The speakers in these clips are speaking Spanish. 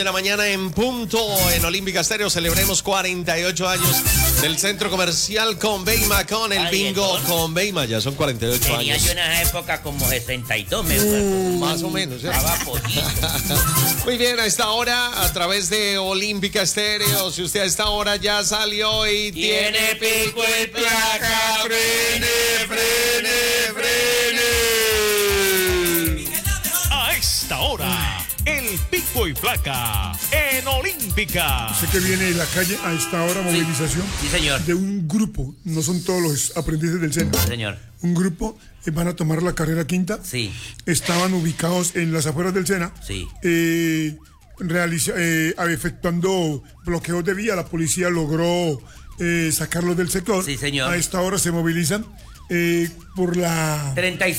De la mañana en punto en Olímpica Estéreo celebremos 48 años del Centro Comercial Conveima con el bingo Conveima. Ya son 48 Tenía años. yo en esa época como 62, me acuerdo. Más o menos. Estaba poquito. Muy bien, a esta hora, a través de Olímpica Estéreo, si usted a esta hora ya salió y tiene pico y placa, frene, frene, frene. A esta hora, el pico y placa en Olímpica. Sé que viene de la calle a esta hora movilización Sí, señor. de un grupo, no son todos los aprendices del SENA. Señor. Un grupo van a tomar la carrera quinta. Sí. Estaban ubicados en las afueras del SENA. Sí. Efectuando bloqueos de vía. La policía logró sacarlos del sector. Sí, señor. A esta hora se movilizan por la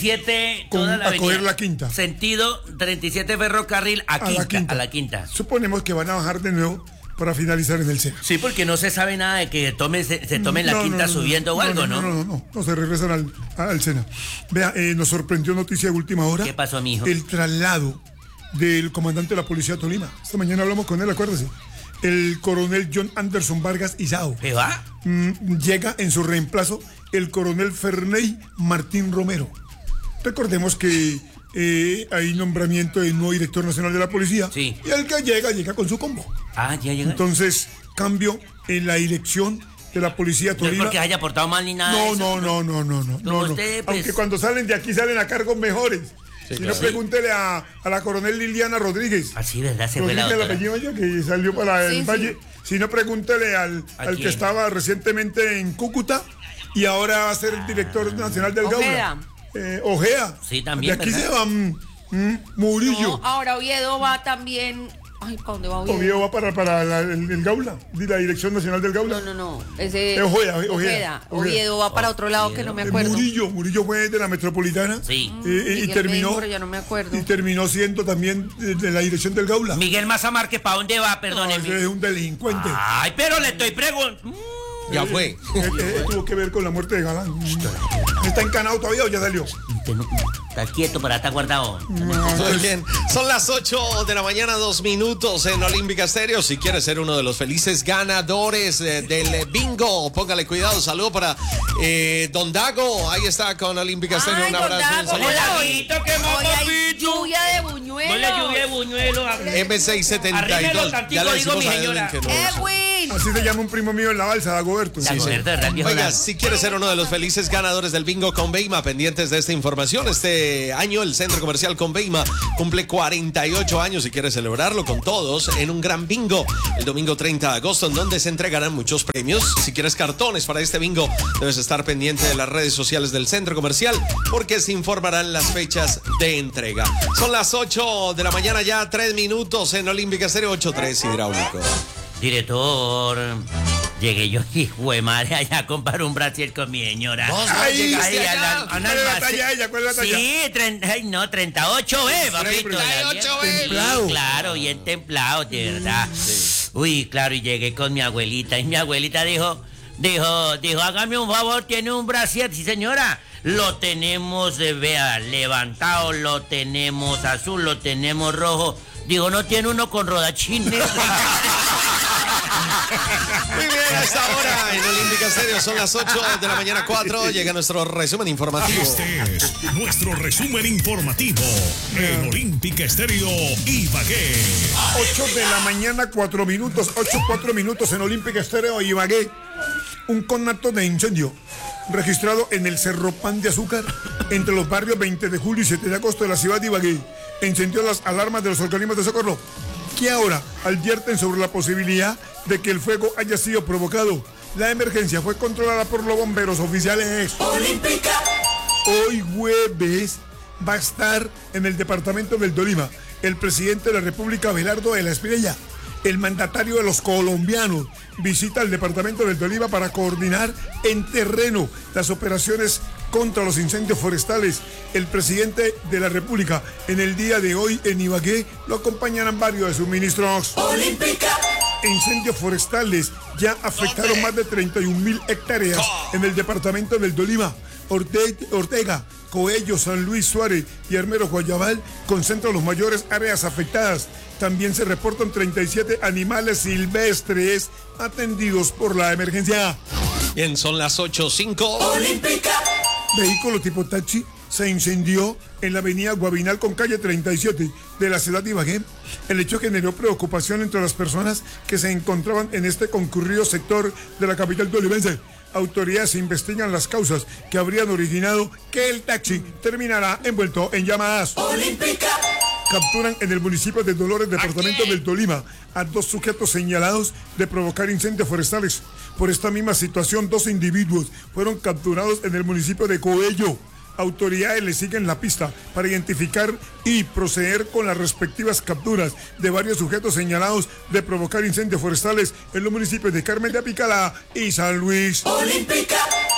37, Con- toda la a avenida. coger la quinta. Sentido 37 ferrocarril a la quinta. Suponemos que van a bajar de nuevo para finalizar en el SENA. Sí, porque no se sabe nada de que se tomen la quinta subiendo o algo, ¿no? No, se regresan al SENA. Vea, nos sorprendió noticia de última hora. ¿Qué pasó, mijo? El traslado del comandante de la Policía de Tolima. Esta mañana hablamos con él, acuérdese. El coronel John Anderson Vargas Izao. ¿Qué va? Llega en su reemplazo el coronel Ferney Martín Romero. Recordemos que hay nombramiento del nuevo director nacional de la policía. Sí. Y el que llega con su combo. Ah, ya llega. Entonces, cambio en la dirección de la policía No es Tolima. porque haya portado mal ni nada. de eso. No. Usted, pues- Aunque cuando salen de aquí salen a cargos mejores. Sí, Si claro. no, pregúntele a la coronel Liliana Rodríguez. Ah, sí, ¿verdad? Se fue la Rodríguez, el doctora. apellido ella, que salió para el Sí, Valle. Si no, pregúntele al quién? que estaba recientemente en Cúcuta y ahora va a ser el director nacional del Ojeda. Gaula. Ojeda. Sí, también, De aquí ¿verdad? se va Murillo. No, ahora Oviedo va también. Ay, ¿para dónde va Oviedo? Oviedo va para el Gaula, la Dirección Nacional del Gaula. No. Ese Es Ojeda. Oviedo va para otro lado que no me acuerdo. Murillo fue de la Metropolitana. Sí. Y Miguel terminó. Benjoro, ya no me acuerdo. Y terminó siendo también de la dirección del Gaula. Miguel Maza Márquez, ¿para dónde va? No, Perdóneme. ese es un delincuente. Ay, pero le estoy preguntando. Ya fue. Tuvo que ver con la muerte de Galán. ¿Está encanado todavía o ya salió? Está quieto, pero está guardado. Muy bien, son las 8 de la mañana, 2 minutos en Olímpica Estéreo. Si quieres ser uno de los felices ganadores del bingo, póngale cuidado. Saludo para Don Dago. Ahí está con Olímpica Estéreo. Un Ay, don abrazo. y un Dago, saludo. Hola, Guito, qué Hoy hay papito. lluvia de buñuelos. Hola, lluvia de buñuelo. M672. Arrímelo tantico, Ya le digo, decimos mi a Edwin señora. que no. Edwin. Así se llama un primo mío en la balsa, Dagoberto. Dagoberto, ¿verdad, viejo Oiga, Dago? si quieres ser uno de los felices ganadores del bingo Conveima, pendientes de esta información, este año el Centro Comercial Conveima cumple 48 años y quiere celebrarlo con todos en un gran bingo el domingo 30 de agosto, en donde se entregarán muchos premios. Si quieres cartones para este bingo, debes estar pendiente de las redes sociales del Centro Comercial porque se informarán las fechas de entrega. Son las 8 de la mañana ya, 3 minutos en Olímpica Estéreo 8-3 hidráulico. Director, llegué yo, hijo de madre, allá a comprar un brasier con mi señora. ¿Vos no Ay, llegaste Ay, allá? a ¿Cuál es la talla ella? ¿Cuál es la talla? Sí, 38, papito. 38, Templado. Sí, claro, bien templado, de verdad. Uy, claro, y llegué con mi abuelita, y mi abuelita dijo, hágame un favor, tiene un brasier, sí señora. Lo tenemos, vea, levantado, lo tenemos azul, lo tenemos rojo. Digo, no tiene uno con rodachines. Muy bien, a esta hora en Olímpica Estéreo son las 8 de la mañana 4. Llega nuestro resumen informativo. Este es nuestro resumen informativo en Olímpica Estéreo Ibagué. 8 de la mañana, 4 minutos. 4 minutos en Olímpica Estéreo Ibagué. Un conato de incendio registrado en el Cerro Pan de Azúcar entre los barrios 20 de julio y 7 de agosto de la ciudad de Ibagué. Encendió las alarmas de los organismos de socorro, que ahora advierten sobre la posibilidad de que el fuego haya sido provocado. La emergencia fue controlada por los bomberos oficiales. Olímpica. Hoy jueves va a estar en el departamento del Tolima el presidente de la República, Abelardo de la Espriella. El mandatario de los colombianos visita el departamento del Tolima para coordinar en terreno las operaciones contra los incendios forestales. El presidente de la República en el día de hoy en Ibagué lo acompañarán varios de sus ministros. Olímpica. Incendios forestales ya afectaron más de 31.000 hectáreas en el departamento del Tolima. Ortega Coello, San Luis, Suárez y Armero Guayabal concentran los mayores áreas afectadas. También se reportan 37 animales silvestres atendidos por la emergencia. Bien, son las 8:05. Olímpica. Vehículo tipo taxi se incendió en la avenida Guabinal con calle 37 de la ciudad de Ibagué. El hecho generó preocupación entre las personas que se encontraban en este concurrido sector de la capital tolimense. Autoridades investigan las causas que habrían originado que el taxi terminará envuelto en llamas. Olímpica. Capturan en el municipio de Dolores, departamento del Tolima, a 2 sujetos señalados de provocar incendios forestales. Por esta misma situación, 2 individuos fueron capturados en el municipio de Coello. Autoridades le siguen la pista para identificar y proceder con las respectivas capturas de varios sujetos señalados de provocar incendios forestales en los municipios de Carmen de Apicalá y San Luis. Olímpica.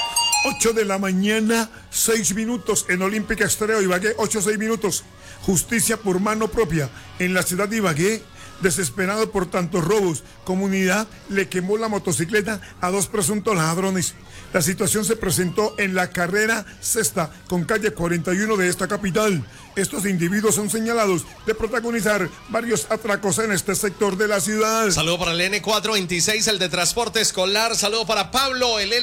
8 de la mañana, 6 minutos en Olímpica Estéreo Ibagué, 6 minutos. Justicia por mano propia en la ciudad de Ibagué. Desesperado por tantos robos, comunidad le quemó la motocicleta a 2 presuntos ladrones. La situación se presentó en la carrera sexta con calle 41 de esta capital. Estos individuos son señalados de protagonizar varios atracos en este sector de la ciudad. Saludo para el N426, el de transporte escolar. Saludo para Pablo, el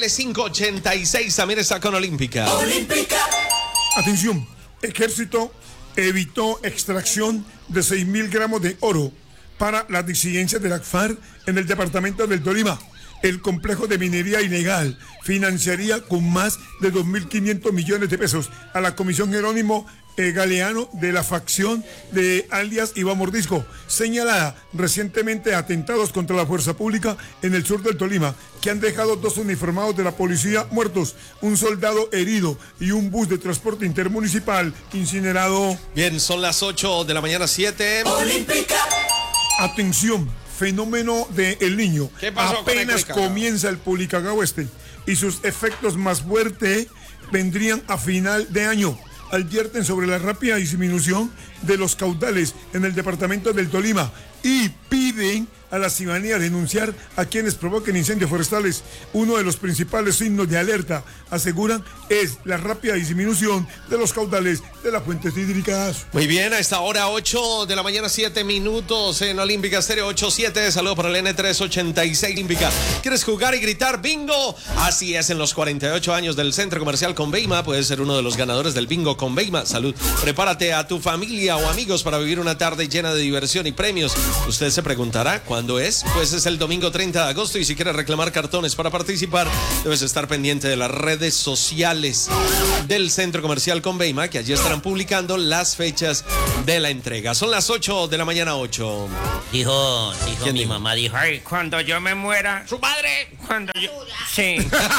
L586 también está con Olímpica. Olímpica. Atención, Ejército evitó extracción de 6.000 gramos de oro para las disidencias de la FARC en el departamento del Tolima. El complejo de minería ilegal financiaría con más de 2.500 millones de pesos a la Comisión Jerónimo Galeano de la facción de alias Iván Mordisco, señalada recientemente atentados contra la fuerza pública en el sur del Tolima, que han dejado 2 uniformados de la policía muertos, un soldado herido y un bus de transporte intermunicipal incinerado. Bien, son las 8 de la mañana, 7. Olímpica. Atención, fenómeno de El Niño. ¿Qué pasó Apenas con el comienza el Pulicagao Este y sus efectos más fuertes vendrían a final de año. Advierten sobre la rápida disminución de los caudales en el departamento del Tolima y piden a la ciudadanía denunciar a quienes provoquen incendios forestales. Uno de los principales signos de alerta, aseguran, es la rápida disminución de los caudales de las fuentes hídricas. Muy bien, a esta hora 8 de la mañana, 7 minutos en Olímpica Estéreo 87. Saludo para el N386 Olímpica. ¿Quieres jugar y gritar bingo? Así es, en los 48 años del Centro Comercial Conveima puedes ser uno de los ganadores del bingo Conveima. Salud. Prepárate a tu familia o amigos para vivir una tarde llena de diversión y premios. Usted se preguntará ¿cuándo es? Pues es el domingo 30 de agosto y si quieres reclamar cartones para participar, debes estar pendiente de las redes sociales del Centro Comercial Conveima, que allí estarán publicando las fechas de la entrega. Son las 8 de la mañana, 8. Dijo ¿Quién mi dijo? mamá, dijo, ay, cuando yo me muera, ¡Su padre! cuando yo, sí,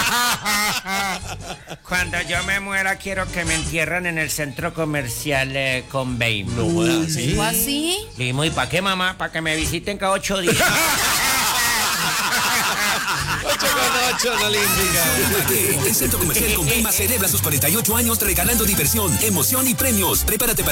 cuando yo me muera quiero que me entierren en el Centro Comercial Conveima. No jodas, ¿sí? ¿Fue así? Y muy, ¿para qué, mamá? Para que me visiten cada 8 días. 8 en Olímpica. El Centro Comercial Conveima celebra sus 48 años regalando diversión, emoción y premios. Prepárate para